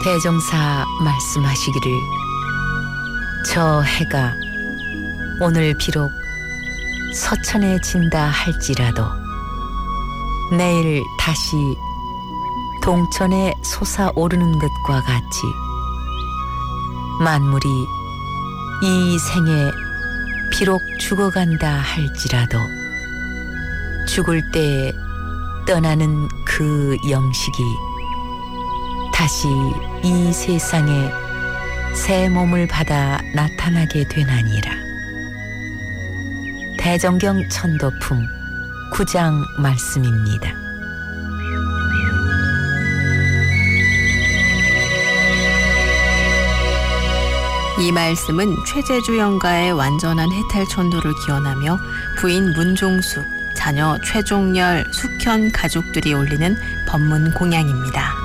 대종사 말씀하시기를 저 해가 오늘 비록 서천에 진다 할지라도 내일 다시 동천에 솟아오르는 것과 같이 만물이 이 생에 비록 죽어간다 할지라도 죽을 때에 떠나는 그 영식이 다시 이 세상에 새 몸을 받아 나타나게 되나니라. 대정경 천도품 9장 말씀입니다. 이 말씀은 최재주 영가의 완전한 해탈천도를 기원하며 부인 문종숙, 자녀 최종열, 숙현 가족들이 올리는 법문 공양입니다.